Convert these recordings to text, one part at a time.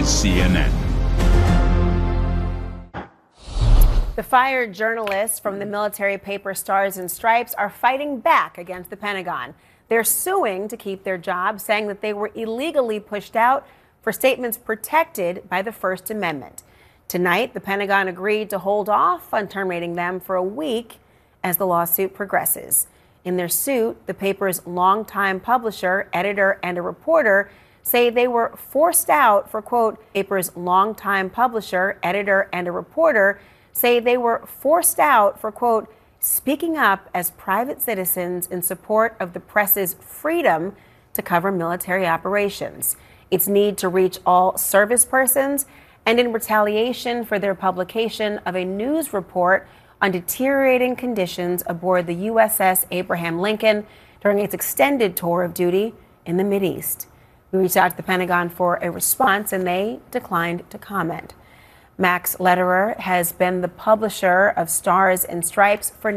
CNN. The fired journalists from the military paper Stars and Stripes are fighting back against the Pentagon. They're suing to keep their jobs, saying that they were illegally pushed out for statements protected by the First Amendment. Tonight, the Pentagon agreed to hold off on terminating them for a week as the lawsuit progresses. In their suit, the paper's longtime publisher, editor, and a reporter say they were forced out for, quote, paper's longtime publisher, editor, and a reporter say they were forced out for, quote, speaking up as private citizens in support of the press's freedom to cover military operations, its need to reach all service persons, and in retaliation for their publication of a news report on deteriorating conditions aboard the USS Abraham Lincoln during its extended tour of duty in the Mideast. We reached out to the Pentagon for a response, and they declined to comment. Max Lederer has been the publisher of Stars and Stripes for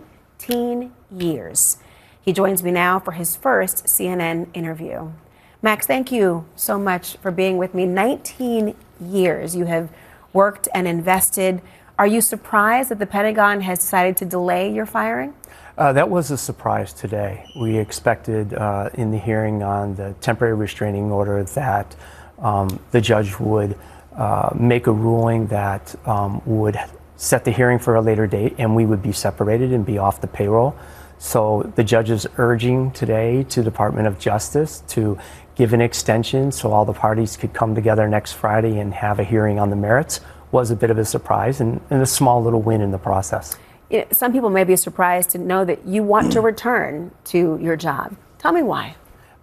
19 years. He joins me now for his first CNN interview. Max, thank you so much for being with me. 19 years you have worked and invested. Are you surprised that the Pentagon has decided to delay your firing? That was a surprise today. We expected in the hearing on the temporary restraining order that the judge would make a ruling that would set the hearing for a later date, and we would be separated and be off the payroll. So the judge is urging today to the Department of Justice to give an extension so all the parties could come together next Friday and have a hearing on the merits. Was a bit of a surprise and a small little win in the process. You know, some people may be surprised to know that you want to return to your job. Tell me why.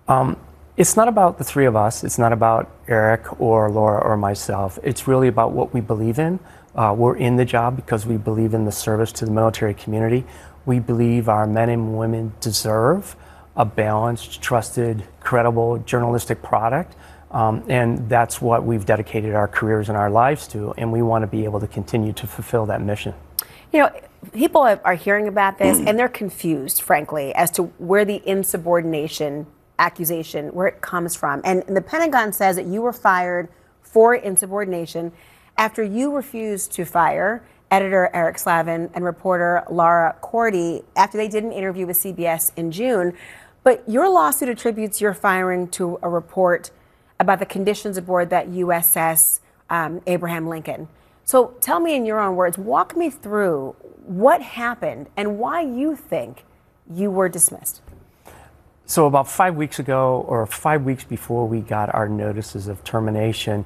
It's not about the three of us. It's not about Eric or Laura or myself. It's really about what we believe in. We're in the job because we believe in the service to the military community. We believe our men and women deserve a balanced, trusted, credible journalistic product. And that's what we've dedicated our careers and our lives to. And we want to be able to continue to fulfill that mission. You know, people are hearing about this and they're confused, frankly, as to where the insubordination accusation, where it comes from. And the Pentagon says that you were fired for insubordination after you refused to fire editor Eric Slavin and reporter Laura Cordy after they did an interview with CBS in June. But your lawsuit attributes your firing to a report about the conditions aboard that USS Abraham Lincoln. So tell me in your own words, walk me through what happened and why you think you were dismissed. So about 5 weeks ago, or 5 weeks before we got our notices of termination,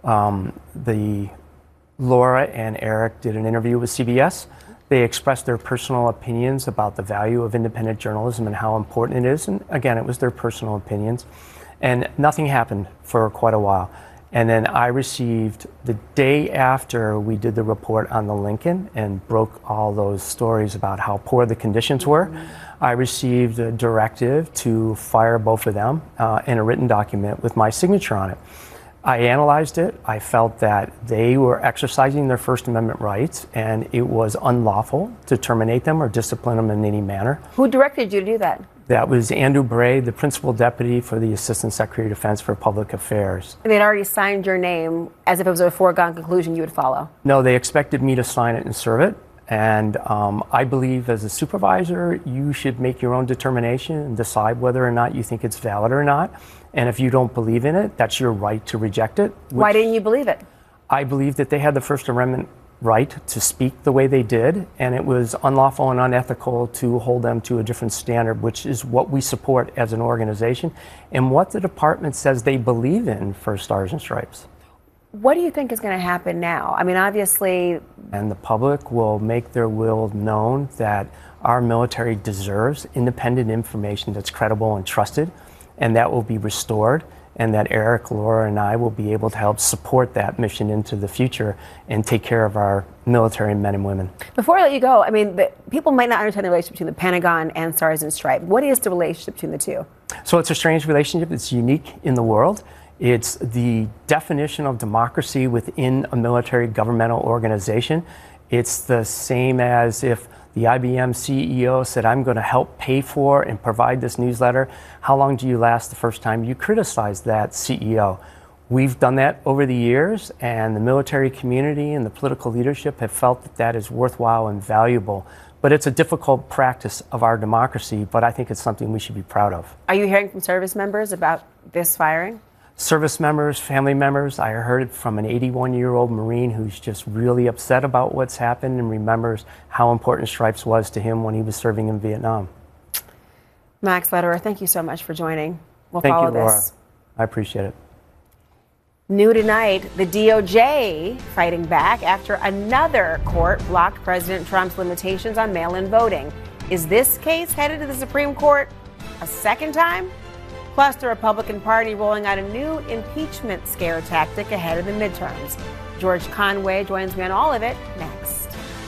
the Laura and Eric did an interview with CBS. They expressed their personal opinions about the value of independent journalism and how important it is. And again, it was their personal opinions. And nothing happened for quite a while. And then I received, the day after we did the report on the Lincoln and broke all those stories about how poor the conditions were, I received a directive to fire both of them in a written document with my signature on it. I analyzed it. I felt that they were exercising their First Amendment rights and it was unlawful to terminate them or discipline them in any manner. Who directed you to do that? That was Andrew Bray, the Principal Deputy for the Assistant Secretary of Defense for Public Affairs. And they'd already signed your name as if it was a foregone conclusion you would follow. No, they expected me to sign it and serve it. And I believe as a supervisor, you should make your own determination and decide whether or not you think it's valid or not. And if you don't believe in it, that's your right to reject it. Why didn't you believe it? I believe that they had the First Amendment right to speak the way they did, and it was unlawful and unethical to hold them to a different standard, which is what we support as an organization and what the department says they believe in for Stars and Stripes. What do you think is going to happen now? I mean, obviously... And the public will make their will known that our military deserves independent information that's credible and trusted, and that will be restored, and that Eric, Laura, and I will be able to help support that mission into the future and take care of our military men and women. Before I let you go, I mean, people might not understand the relationship between the Pentagon and Stars and Stripes. What is the relationship between the two? So it's a strange relationship. It's unique in the world. It's the definition of democracy within a military governmental organization. It's the same as if the IBM CEO said, I'm going to help pay for and provide this newsletter. How long do you last the first time you criticize that CEO? We've done that over the years, and the military community and the political leadership have felt that that is worthwhile and valuable. But it's a difficult practice of our democracy, but I think it's something we should be proud of. Are you hearing from service members about this firing? Service members, family members. I heard it from an 81-year-old Marine who's just really upset about what's happened and remembers how important Stripes was to him when he was serving in Vietnam. Max Lederer, thank you so much for joining. We'll Thank follow you, Laura. this. I appreciate it. New tonight, the DOJ fighting back after another court blocked President Trump's limitations on mail-in voting. Is this case headed to the Supreme Court a second time? Plus, the Republican Party rolling out a new impeachment scare tactic ahead of the midterms. George Conway joins me on all of it next.